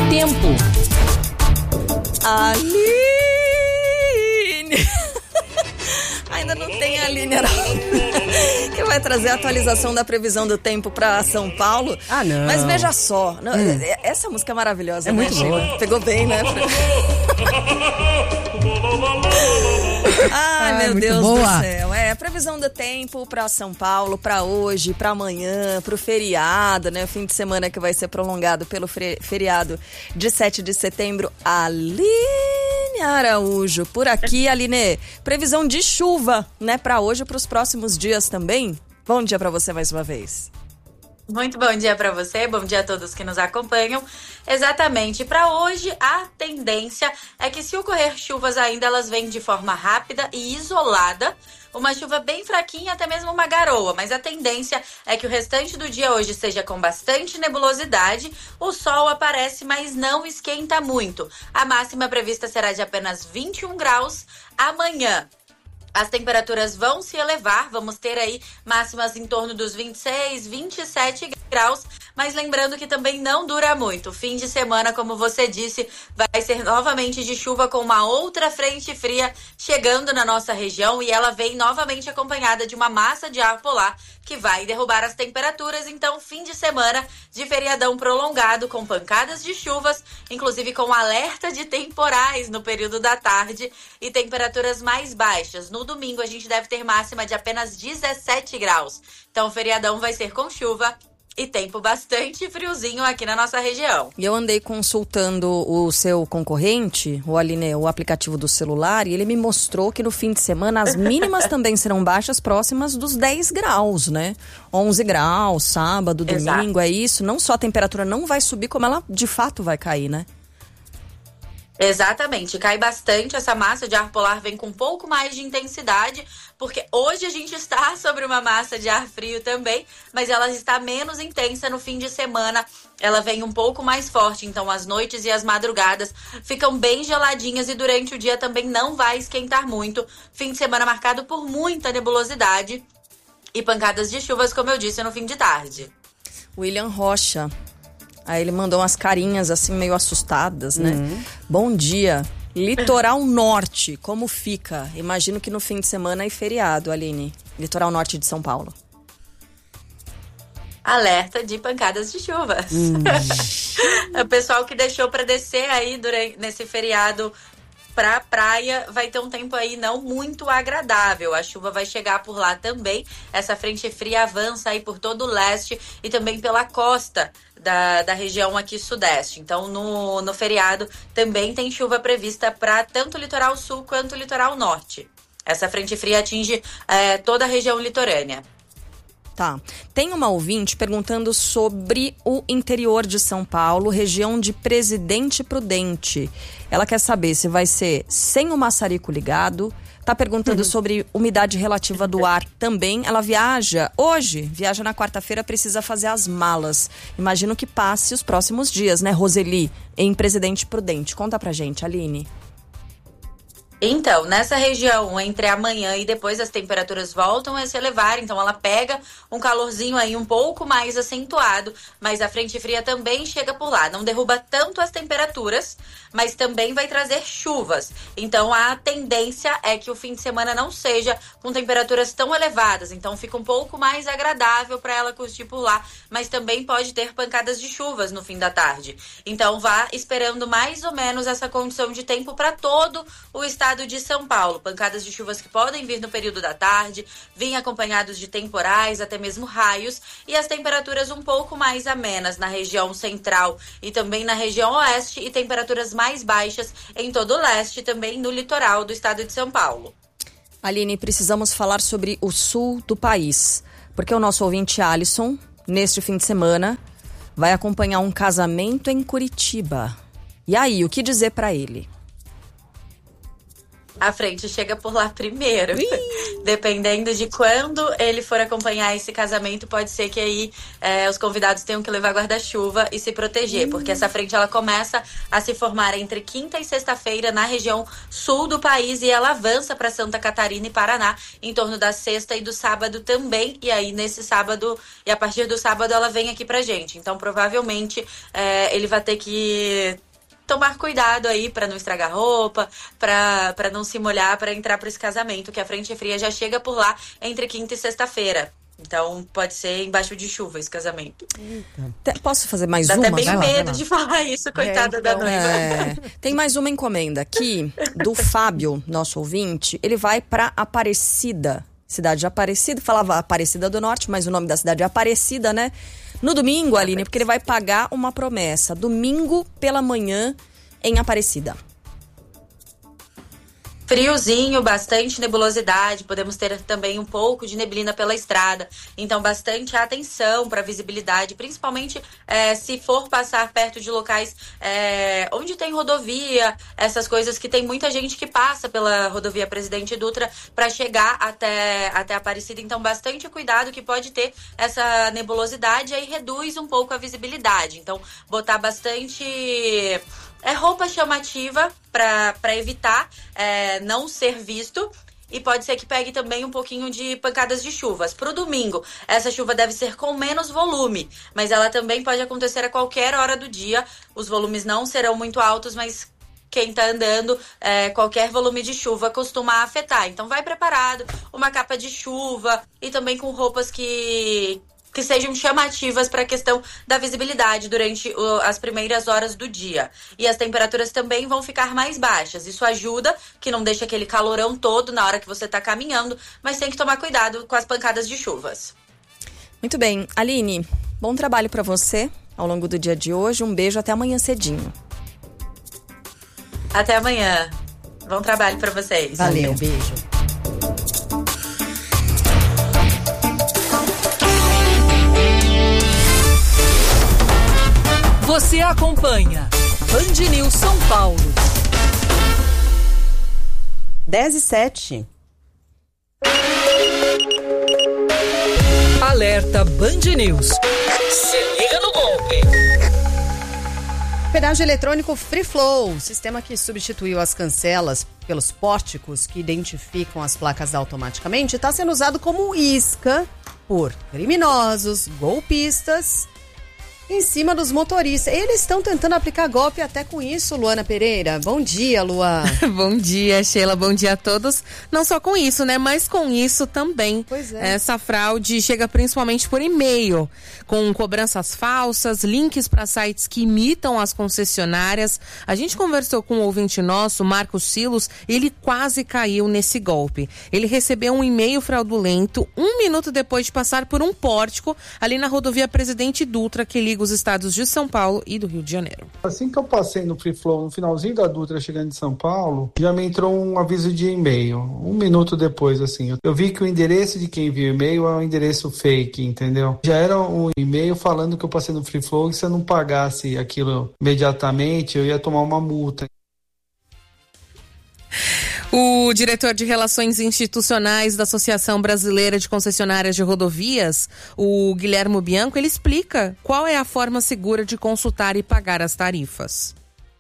tempo. Aline! Ainda não tem a Aline que vai trazer a atualização da previsão do tempo para São Paulo. Ah, não. Mas veja só, essa música é maravilhosa, é né? muito boa. Pegou bem, né? Ai, meu Deus boa. do céu. A previsão do tempo para São Paulo, para hoje, para amanhã, para o feriado, né? O fim de semana que vai ser prolongado pelo feriado de 7 de setembro. Aline Araújo, por aqui, Aline. Previsão de chuva, né? Para hoje e para os próximos dias também. Bom dia para você mais uma vez. Muito bom dia para você, bom dia a todos que nos acompanham. Exatamente, para hoje a tendência é que se ocorrer chuvas ainda, elas vêm de forma rápida e isolada. Uma chuva bem fraquinha, até mesmo uma garoa, mas a tendência é que o restante do dia hoje seja com bastante nebulosidade. O sol aparece, mas não esquenta muito. A máxima prevista será de apenas 21 graus amanhã. As temperaturas vão se elevar, vamos ter aí máximas em torno dos 26, 27 graus, mas lembrando que também não dura muito. Fim de semana, como você disse, vai ser novamente de chuva com uma outra frente fria chegando na nossa região e ela vem novamente acompanhada de uma massa de ar polar que vai derrubar as temperaturas. Então, fim de semana de feriadão prolongado com pancadas de chuvas, inclusive com alerta de temporais no período da tarde e temperaturas mais baixas. No domingo, a gente deve ter máxima de apenas 17 graus. Então, o feriadão vai ser com chuva e tempo bastante friozinho aqui na nossa região. E eu andei consultando o seu concorrente, o Aline, o aplicativo do celular, e ele me mostrou que no fim de semana as mínimas também serão baixas, próximas dos 10 graus, né? 11 graus, sábado, domingo, é isso. Não só a temperatura não vai subir, como ela de fato vai cair, né? Exatamente, cai bastante, essa massa de ar polar vem com um pouco mais de intensidade, porque hoje a gente está sobre uma massa de ar frio também, mas ela está menos intensa no fim de semana, ela vem um pouco mais forte, então as noites e as madrugadas ficam bem geladinhas e durante o dia também não vai esquentar muito. Fim de semana marcado por muita nebulosidade e pancadas de chuvas, como eu disse, no fim de tarde. William Rocha. Aí ele mandou umas carinhas assim meio assustadas, né? Bom dia. Litoral Norte, como fica? Imagino que no fim de semana é feriado, Aline. Litoral Norte de São Paulo. Alerta de pancadas de chuvas. O pessoal que deixou para descer aí nesse feriado pra praia vai ter um tempo aí não muito agradável. A chuva vai chegar por lá também. Essa frente fria avança aí por todo o leste e também pela costa da região aqui sudeste. Então, no feriado também tem chuva prevista para tanto o litoral sul quanto o litoral norte. Essa frente fria atinge toda a região litorânea. Tá. Tem uma ouvinte perguntando sobre o interior de São Paulo, região de Presidente Prudente. Ela quer saber se vai ser sem o maçarico ligado. Tá perguntando sobre umidade relativa do ar também. Ela viaja na quarta-feira, precisa fazer as malas. Imagino que passe os próximos dias, né, Roseli, em Presidente Prudente. Conta pra gente, Aline. Então, nessa região, entre amanhã e depois, as temperaturas voltam a se elevar. Então, ela pega um calorzinho aí um pouco mais acentuado, mas a frente fria também chega por lá. Não derruba tanto as temperaturas, mas também vai trazer chuvas. Então, a tendência é que o fim de semana não seja com temperaturas tão elevadas. Então, fica um pouco mais agradável para ela curtir por lá, mas também pode ter pancadas de chuvas no fim da tarde. Então, vá esperando mais ou menos essa condição de tempo para todo o estado de São Paulo. Pancadas de chuvas que podem vir no período da tarde, vir acompanhados de temporais, até mesmo raios, e as temperaturas um pouco mais amenas na região central e também na região oeste, e temperaturas mais baixas em todo o leste, também no litoral do estado de São Paulo. Aline, precisamos falar sobre o sul do país, porque o nosso ouvinte Alisson, neste fim de semana, vai acompanhar um casamento em Curitiba. E aí, o que dizer para ele? A frente chega por lá primeiro. Dependendo de quando ele for acompanhar esse casamento, pode ser que aí os convidados tenham que levar guarda-chuva e se proteger. Porque essa frente ela começa a se formar entre quinta e sexta-feira na região sul do país e ela avança para Santa Catarina e Paraná em torno da sexta e do sábado também. E aí nesse sábado, e a partir do sábado ela vem aqui pra gente. Então provavelmente ele vai ter que tomar cuidado aí para não estragar roupa, para não se molhar, para entrar para esse casamento, que a frente fria já chega por lá entre quinta e sexta-feira. Então pode ser embaixo de chuva esse casamento. Posso fazer mais Dá uma? até meio medo de falar isso, coitada da noiva. Tem mais uma encomenda aqui do Fábio, nosso ouvinte. Ele vai para Aparecida, cidade de Aparecida. Falava Aparecida do Norte, mas o nome da cidade é Aparecida, né? No domingo, Aline, porque ele vai pagar uma promessa. Domingo pela manhã em Aparecida. Friozinho, bastante nebulosidade, podemos ter também um pouco de neblina pela estrada. Então, bastante atenção para a visibilidade, principalmente se for passar perto de locais onde tem rodovia, essas coisas que tem muita gente que passa pela rodovia Presidente Dutra para chegar até Aparecida. Então, bastante cuidado que pode ter essa nebulosidade e aí reduz um pouco a visibilidade. Então, botar bastante roupa chamativa para evitar não ser visto. E pode ser que pegue também um pouquinho de pancadas de chuvas. Para o domingo, essa chuva deve ser com menos volume, mas ela também pode acontecer a qualquer hora do dia. Os volumes não serão muito altos, mas quem está andando, qualquer volume de chuva costuma afetar. Então vai preparado, uma capa de chuva e também com roupas que sejam chamativas para a questão da visibilidade durante as primeiras horas do dia. E as temperaturas também vão ficar mais baixas. Isso ajuda, que não deixa aquele calorão todo na hora que você está caminhando, mas tem que tomar cuidado com as pancadas de chuvas. Muito bem. Aline, bom trabalho para você ao longo do dia de hoje. Um beijo, até amanhã cedinho. Até amanhã. Bom trabalho para vocês. Valeu, beijo. Você acompanha Band News São Paulo. 10:07. Alerta Band News. Se liga no golpe. Pedágio eletrônico Free Flow, sistema que substituiu as cancelas pelos pórticos que identificam as placas automaticamente, está sendo usado como isca por criminosos, golpistas, em cima dos motoristas. Eles estão tentando aplicar golpe até com isso, Luana Pereira. Bom dia, Luan. Bom dia, Sheila. Bom dia a todos. Não só com isso, né? Mas com isso também. Pois é. Essa fraude chega principalmente por e-mail, com cobranças falsas, links para sites que imitam as concessionárias. A gente conversou com um ouvinte nosso, Marcos Silos, ele quase caiu nesse golpe. Ele recebeu um e-mail fraudulento 1 minuto depois de passar por um pórtico ali na rodovia Presidente Dutra, que liga os estados de São Paulo e do Rio de Janeiro. Assim que eu passei no Free Flow, no finalzinho da Dutra, chegando em São Paulo, já me entrou um aviso de e-mail. 1 minuto depois, assim. Eu vi que o endereço de quem enviou e-mail é um endereço fake, entendeu? Já era um e-mail falando que eu passei no Free Flow e se eu não pagasse aquilo imediatamente, eu ia tomar uma multa. O diretor de Relações Institucionais da Associação Brasileira de Concessionárias de Rodovias, o Guilherme Bianco, ele explica qual é a forma segura de consultar e pagar as tarifas.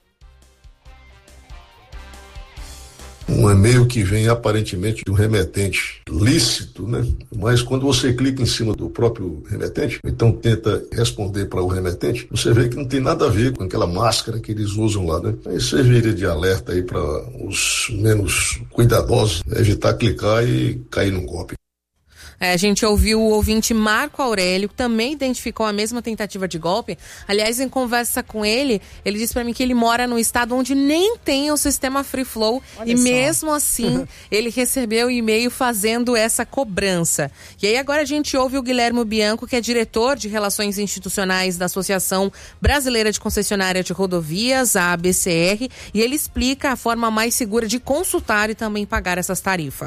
Um e-mail que vem aparentemente de um remetente lícito, né? Mas quando você clica em cima do próprio remetente, então tenta responder para o remetente, você vê que não tem nada a ver com aquela máscara que eles usam lá, né? Isso serviria de alerta aí para os menos cuidadosos, evitar clicar e cair num golpe. A gente ouviu o ouvinte Marco Aurélio, que também identificou a mesma tentativa de golpe. Aliás, em conversa com ele, ele disse para mim que ele mora num estado onde nem tem o sistema Free Flow. Olha, e só. Mesmo assim, ele recebeu o e-mail fazendo essa cobrança. E aí agora a gente ouve o Guilherme Bianco, que é diretor de Relações Institucionais da Associação Brasileira de Concessionária de Rodovias, a ABCR, e ele explica a forma mais segura de consultar e também pagar essas tarifas.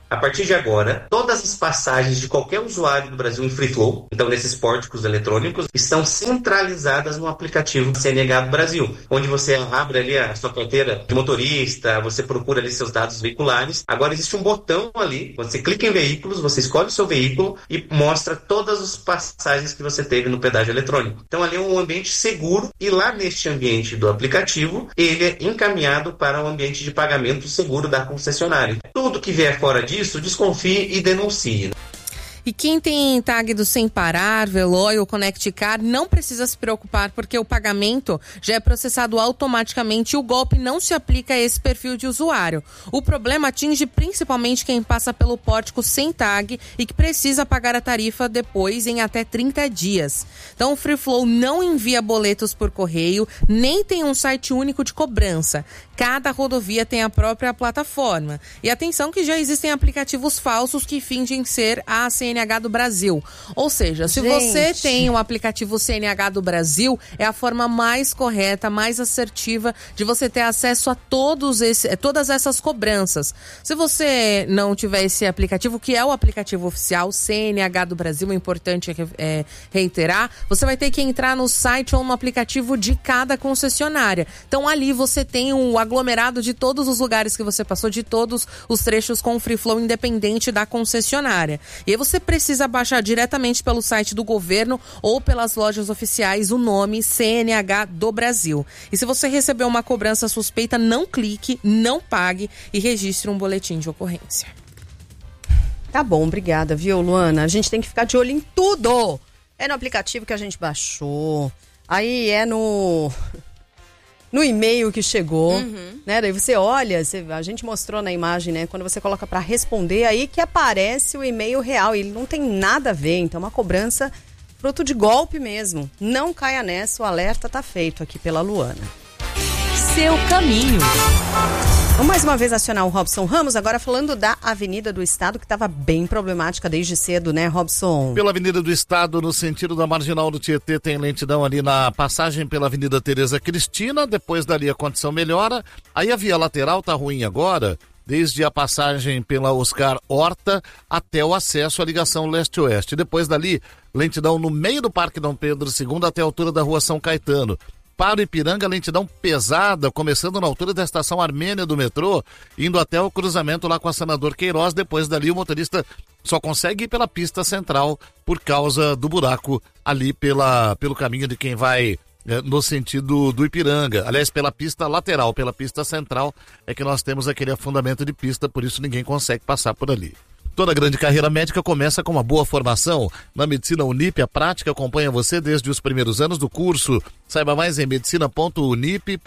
A partir de agora, todas as passagens de qualquer usuário do Brasil em Free Flow, então nesses pórticos eletrônicos, estão centralizadas no aplicativo CNH do Brasil, onde você abre ali a sua carteira de motorista, você procura ali seus dados veiculares. Agora existe um botão ali, você clica em veículos, você escolhe o seu veículo e mostra todas as passagens que você teve no pedágio eletrônico. Então ali é um ambiente seguro e lá neste ambiente do aplicativo, ele é encaminhado para um ambiente de pagamento seguro da concessionária. Tudo que vier fora disso, desconfie e denuncie. E quem tem tag do Sem Parar, Veloy ou Connect Car não precisa se preocupar porque o pagamento já é processado automaticamente e o golpe não se aplica a esse perfil de usuário. O problema atinge principalmente quem passa pelo pórtico sem tag e que precisa pagar a tarifa depois em até 30 dias. Então o Free Flow não envia boletos por correio, nem tem um site único de cobrança. Cada rodovia tem a própria plataforma. E atenção que já existem aplicativos falsos que fingem ser a CNH do Brasil. Ou seja, se você tem um aplicativo CNH do Brasil, é a forma mais correta, mais assertiva de você ter acesso a todas essas cobranças. Se você não tiver esse aplicativo, que é o aplicativo oficial CNH do Brasil, é importante reiterar, você vai ter que entrar no site ou no aplicativo de cada concessionária. Então ali você tem o aglomerado de todos os lugares que você passou, de todos os trechos com o Free Flow, independente da concessionária. E aí você precisa baixar diretamente pelo site do governo ou pelas lojas oficiais o nome CNH do Brasil. E se você receber uma cobrança suspeita, não clique, não pague e registre um boletim de ocorrência. Tá bom, obrigada, viu, Luana? A gente tem que ficar de olho em tudo. É no aplicativo que a gente baixou, aí é no e-mail que chegou, né? Daí você olha, a gente mostrou na imagem, né? Quando você coloca para responder, aí que aparece o e-mail real. E ele não tem nada a ver, então é uma cobrança fruto de golpe mesmo. Não caia nessa, o alerta tá feito aqui pela Luana. Seu caminho. Vamos mais uma vez acionar o Robson Ramos, agora falando da Avenida do Estado, que estava bem problemática desde cedo, né, Robson? Pela Avenida do Estado, no sentido da Marginal do Tietê, tem lentidão ali na passagem pela Avenida Tereza Cristina, depois dali a condição melhora. Aí a via lateral tá ruim agora, desde a passagem pela Oscar Horta até o acesso à ligação leste-oeste. Depois dali, lentidão no meio do Parque Dom Pedro II até a altura da Rua São Caetano. Para o Ipiranga, lentidão pesada, começando na altura da estação Armênia do metrô, indo até o cruzamento lá com a Senador Queiroz. Depois dali, o motorista só consegue ir pela pista central por causa do buraco ali pelo caminho de quem vai no sentido do Ipiranga. Aliás, pela pista lateral, pela pista central, é que nós temos aquele afundamento de pista, por isso ninguém consegue passar por ali. Toda grande carreira médica começa com uma boa formação. Na Medicina Unip, a prática acompanha você desde os primeiros anos do curso. Saiba mais em medicina.unip.br.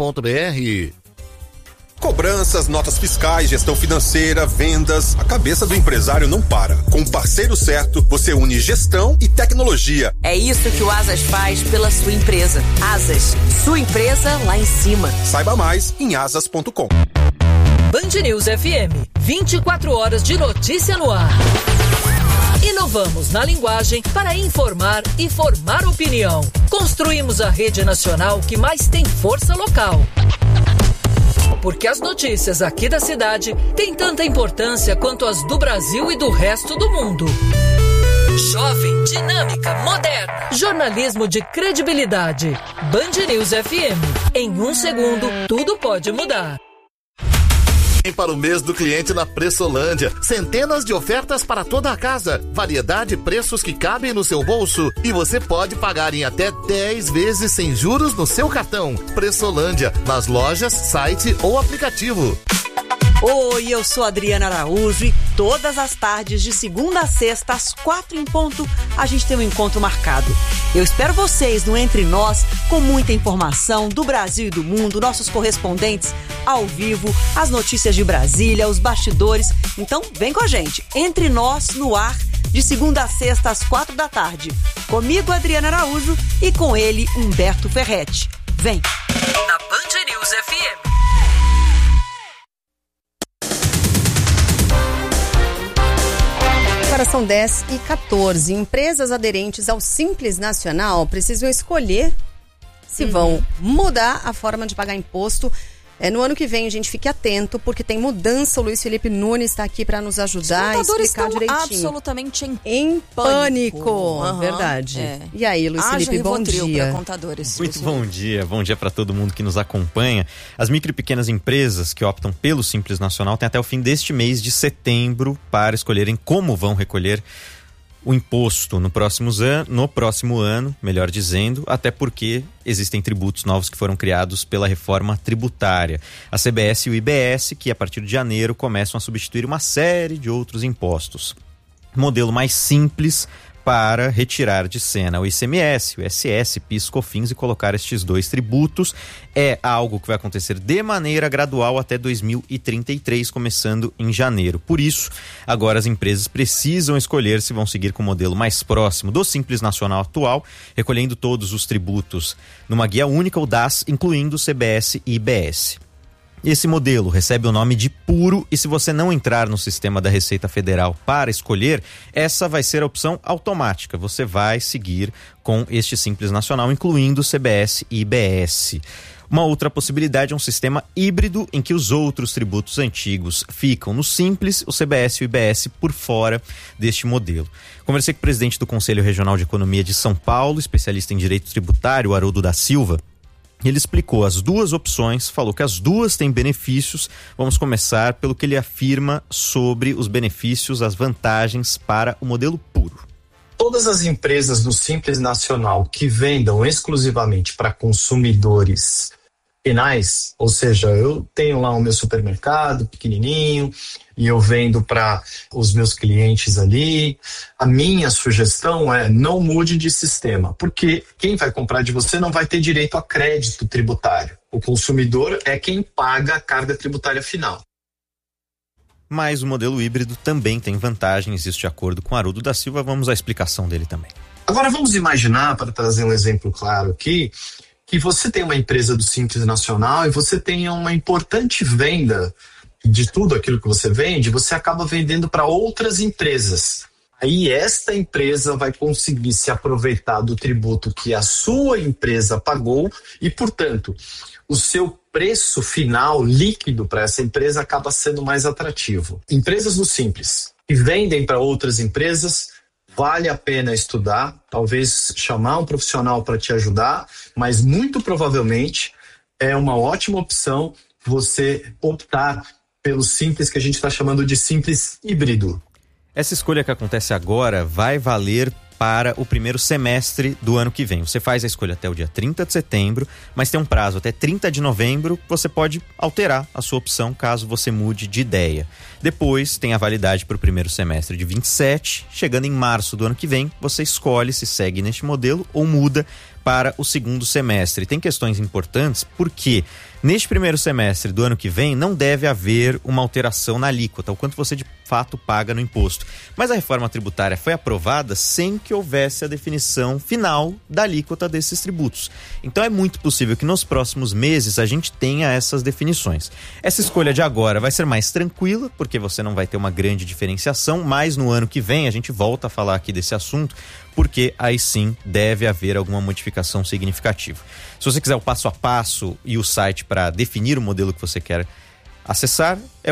Cobranças, notas fiscais, gestão financeira, vendas. A cabeça do empresário não para. Com o parceiro certo, você une gestão e tecnologia. É isso que o Asas faz pela sua empresa. Asas, sua empresa lá em cima. Saiba mais em asas.com. Band News FM, 24 horas de notícia no ar. Inovamos na linguagem para informar e formar opinião. Construímos a rede nacional que mais tem força local. Porque as notícias aqui da cidade têm tanta importância quanto as do Brasil e do resto do mundo. Jovem, dinâmica, moderna. Jornalismo de credibilidade. Band News FM. Em 1 segundo, tudo pode mudar. Para o mês do cliente na Pressolândia. Centenas de ofertas para toda a casa. Variedade e preços que cabem no seu bolso. E você pode pagar em até 10 vezes sem juros no seu cartão. Pressolândia, nas lojas, site ou aplicativo. Oi, eu sou Adriana Araújo e todas as tardes, de segunda a sexta, às 4 em ponto, a gente tem um encontro marcado. Eu espero vocês no Entre Nós, com muita informação do Brasil e do mundo, nossos correspondentes ao vivo, as notícias de Brasília, os bastidores. Então, vem com a gente. Entre Nós, no ar, de segunda a sexta, às 4 da tarde. Comigo, Adriana Araújo, e com ele, Humberto Ferretti. Vem! Na Band News FM. Agora são 10h14. Empresas aderentes ao Simples Nacional precisam escolher se vão mudar a forma de pagar imposto No ano que vem, gente, fique atento, porque tem mudança. O Luiz Felipe Nunes está aqui para nos ajudar a explicar direitinho. Absolutamente em pânico. Verdade. E aí, Luiz Felipe, bom dia. Contadores. Muito bom dia para todo mundo que nos acompanha. As micro e pequenas empresas que optam pelo Simples Nacional têm até o fim deste mês de setembro para escolherem como vão recolher o imposto no próximo ano, melhor dizendo, até porque existem tributos novos que foram criados pela reforma tributária. A CBS e o IBS, que a partir de janeiro começam a substituir uma série de outros impostos. Modelo mais simples para retirar de cena o ICMS, o ISS, PIS, COFINS e colocar estes dois tributos. É algo que vai acontecer de maneira gradual até 2033, começando em janeiro. Por isso, agora as empresas precisam escolher se vão seguir com o modelo mais próximo do Simples Nacional atual, recolhendo todos os tributos numa guia única, o DAS, incluindo CBS e IBS. Esse modelo recebe o nome de puro e se você não entrar no sistema da Receita Federal para escolher, essa vai ser a opção automática. Você vai seguir com este Simples Nacional, incluindo CBS e IBS. Uma outra possibilidade é um sistema híbrido em que os outros tributos antigos ficam no Simples, o CBS e o IBS por fora deste modelo. Conversei com o presidente do Conselho Regional de Economia de São Paulo, especialista em direito tributário, Haroldo da Silva. Ele explicou as duas opções, falou que as duas têm benefícios. Vamos começar pelo que ele afirma sobre os benefícios, as vantagens para o modelo puro. Todas as empresas do Simples Nacional que vendam exclusivamente para consumidores finais, ou seja, eu tenho lá o meu supermercado pequenininho e eu vendo para os meus clientes ali, a minha sugestão é não mude de sistema, porque quem vai comprar de você não vai ter direito a crédito tributário. O consumidor é quem paga a carga tributária final. Mas o modelo híbrido também tem vantagens, isso de acordo com Haroldo da Silva. Vamos à explicação dele também. Agora vamos imaginar, para trazer um exemplo claro aqui, que você tem uma empresa do Simples Nacional e você tem uma importante venda de tudo aquilo que você vende, você acaba vendendo para outras empresas. Aí esta empresa vai conseguir se aproveitar do tributo que a sua empresa pagou e, portanto, o seu preço final líquido para essa empresa acaba sendo mais atrativo. Empresas do Simples que vendem para outras empresas, vale a pena estudar, talvez chamar um profissional para te ajudar, mas muito provavelmente é uma ótima opção você optar pelo Simples, que a gente está chamando de Simples híbrido. Essa escolha que acontece agora vai valer para o primeiro semestre do ano que vem. Você faz a escolha até o dia 30 de setembro, mas tem um prazo até 30 de novembro, você pode alterar a sua opção caso você mude de ideia. Depois tem a validade para o primeiro semestre de 27, chegando em março do ano que vem, você escolhe se segue neste modelo ou muda para o segundo semestre. Tem questões importantes porque neste primeiro semestre do ano que vem não deve haver uma alteração na alíquota, o quanto você de fato paga no imposto. Mas a reforma tributária foi aprovada sem que houvesse a definição final da alíquota desses tributos. Então é muito possível que nos próximos meses a gente tenha essas definições. Essa escolha de agora vai ser mais tranquila, porque você não vai ter uma grande diferenciação, mas no ano que vem a gente volta a falar aqui desse assunto, porque aí sim deve haver alguma modificação significativa. Se você quiser o passo a passo e o site para definir o modelo que você quer acessar, é o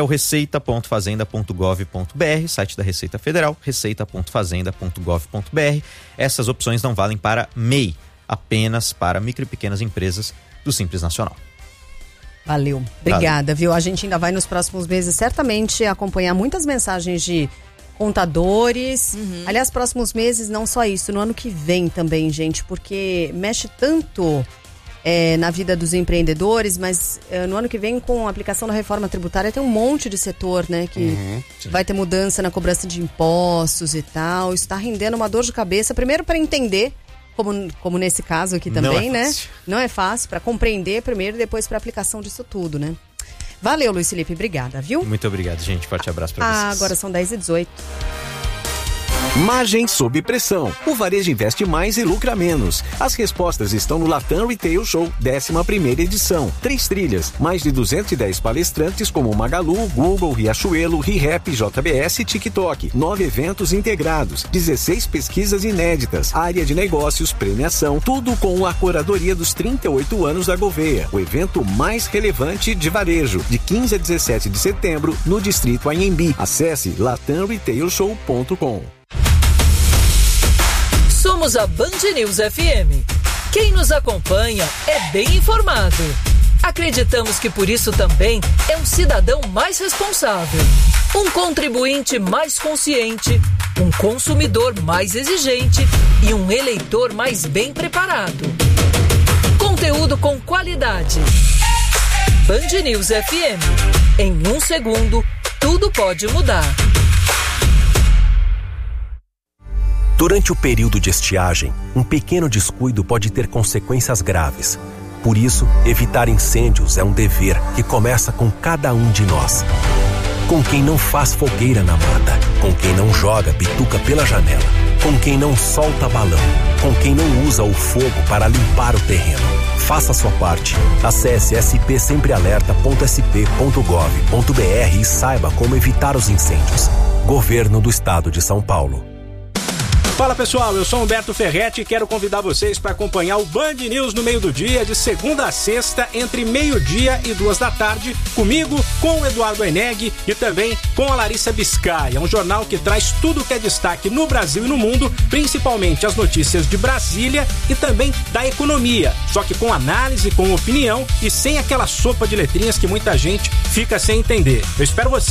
receita.fazenda.gov.br, site da Receita Federal, receita.fazenda.gov.br. Essas opções não valem para MEI, apenas para micro e pequenas empresas do Simples Nacional. Valeu, obrigada, viu? A gente ainda vai nos próximos meses certamente acompanhar muitas mensagens de contadores. Aliás, próximos meses, não só isso, no ano que vem também, gente, porque mexe tanto na vida dos empreendedores, mas no ano que vem, com a aplicação da reforma tributária, tem um monte de setor, né, que vai ter mudança na cobrança de impostos e tal. Isso está rendendo uma dor de cabeça, primeiro para entender, como nesse caso aqui também, né? Não é fácil, para compreender primeiro e depois para aplicação disso tudo, né? Valeu, Luiz Felipe, obrigada, viu? Muito obrigado, gente. Forte abraço para vocês. Agora são 10h18. Margem sob pressão. O varejo investe mais e lucra menos. As respostas estão no Latam Retail Show, 11ª edição. 3 trilhas, mais de 210 palestrantes como Magalu, Google, Riachuelo, ReHap, JBS e TikTok. 9 eventos integrados, 16 pesquisas inéditas, área de negócios, premiação, tudo com a curadoria dos 38 anos da Gouveia. O evento mais relevante de varejo, de 15 a 17 de setembro, no Distrito Anhembi. Acesse latamretailshow.com. Somos a Band News FM. Quem nos acompanha é bem informado. Acreditamos que por isso também é um cidadão mais responsável, um contribuinte mais consciente, um consumidor mais exigente e um eleitor mais bem preparado. Conteúdo com qualidade. Band News FM. Em 1 segundo, tudo pode mudar. Durante o período de estiagem, um pequeno descuido pode ter consequências graves. Por isso, evitar incêndios é um dever que começa com cada um de nós. Com quem não faz fogueira na mata, com quem não joga bituca pela janela, com quem não solta balão, com quem não usa o fogo para limpar o terreno. Faça a sua parte. Acesse spsemprealerta.sp.gov.br e saiba como evitar os incêndios. Governo do Estado de São Paulo. Fala pessoal, eu sou Humberto Ferretti e quero convidar vocês para acompanhar o Band News no meio do dia, de segunda a sexta, entre meio-dia e 2 da tarde, comigo, com o Eduardo Eneg e também com a Larissa Biscay. É um jornal que traz tudo que é destaque no Brasil e no mundo, principalmente as notícias de Brasília e também da economia, só que com análise, com opinião e sem aquela sopa de letrinhas que muita gente fica sem entender. Eu espero você